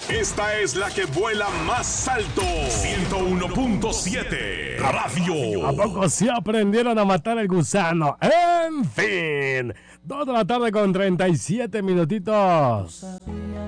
Esta es la que vuela más alto. 101.7 Radio. ¿A poco sí aprendieron a matar el gusano? En fin, 2 de la tarde con 37 minutitos.